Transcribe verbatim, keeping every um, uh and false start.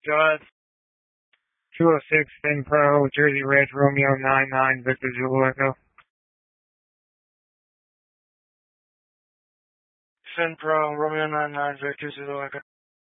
Go ahead. two oh six Finn Pro, Jersey Ridge, Romeo nine nine, Victor Zulu Echo. Finn Pro, Romeo nine nine, Victor Zulu Echo.